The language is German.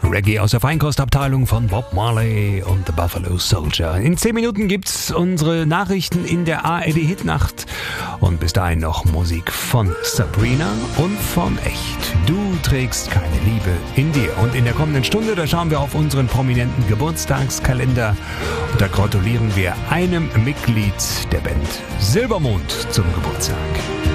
Reggae aus der Feinkostabteilung von Bob Marley und The Buffalo Soldier. In 10 Minuten gibt's unsere Nachrichten in der ARD Hitnacht. Und bis dahin noch Musik von Sabrina und von Echt. Du trägst keine Liebe in dir. Und in der kommenden Stunde, da schauen wir auf unseren prominenten Geburtstagskalender. Und da gratulieren wir einem Mitglied der Band Silbermond zum Geburtstag.